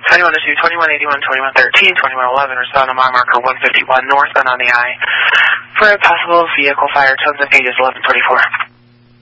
21 to 2, 2181, 2113, 2111, respond to mile marker 151 northbound on the I for a possible vehicle fire, tons and pages 1124.